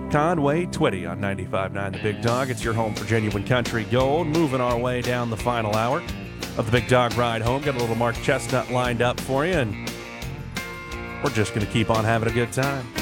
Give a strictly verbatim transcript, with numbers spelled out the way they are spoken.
Conway Twitty on ninety-five point nine The Big Dog. It's your home for genuine country gold. Moving our way down the final hour of the Big Dog Ride Home. Got a little Mark Chestnut lined up for you, and we're just going to keep on having a good time.